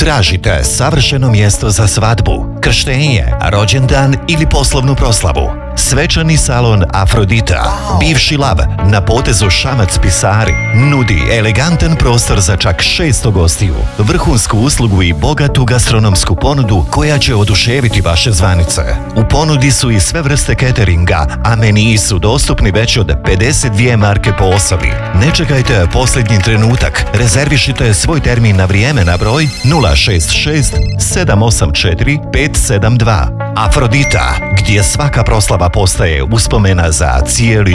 Tražite savršeno mjesto za svadbu, krštenje, rođendan ili poslovnu proslavu. Svečani salon Afrodita, bivši Lav na potezu Šamac-Pisari, nudi elegantan prostor za čak 600 gostiju, vrhunsku uslugu i bogatu gastronomsku ponudu koja će oduševiti vaše zvanice. U ponudi su i sve vrste cateringa, a meniji su dostupni već od 52 marke po osobi. Ne čekajte posljednji trenutak, rezervišite svoj termin na vrijeme na broj 066 784 572. Afrodita, gdje svaka proslava postaje uspomena za cijeli